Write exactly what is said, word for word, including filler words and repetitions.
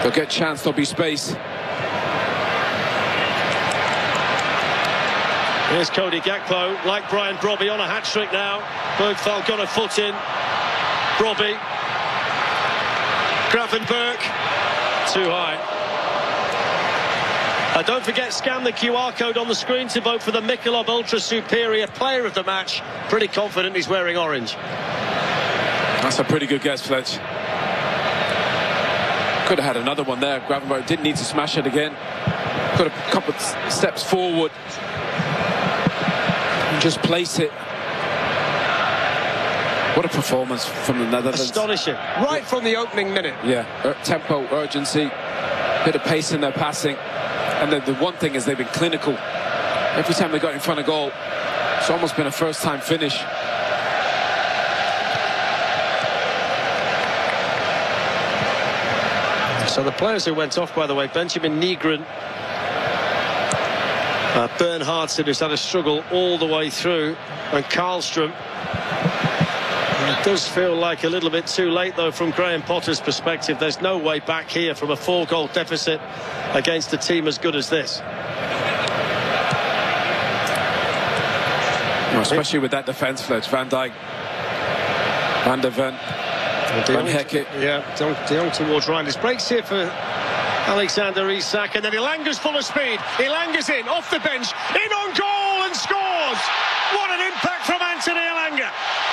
They'll get chance, there'll be space. Here's Cody Gakpo, like Brian Brobby, on a hat-trick now. Bergvall got a foot in. Brobby. Gravenberch. Too high. Uh, don't forget, scan the Q R code on the screen to vote for the Michelob Ultra Superior Player of the Match. Pretty confident he's wearing orange. That's a pretty good guess, Fletch. Could have had another one there. Gravenberch didn't need to smash it again. Got a couple of steps forward. And just place it. What a performance from the Netherlands. Astonishing. Right from the opening minute. Yeah, Ur tempo, urgency, bit of pace in their passing. And the, the one thing is they've been clinical. Every time they got in front of goal, it's almost been a first-time finish. So the players who went off, by the way, Benjamin Nygren, uh, Bernhardsen, who's had a struggle all the way through, and Karlstrom. It does feel like a little bit too late, though, from Graham Potter's perspective. There's no way back here from a four-goal deficit against a team as good as this. Well, especially with that defence, Fletch. Van Dijk, Van der Ven, Van Hecke. Yeah, De Jong towards Reinders. Breaks here for Alexander Isak, and then Ilanga's full of speed. Ilanga's in, off the bench, in on goal and scores! What an impact from Anthony Ilanga!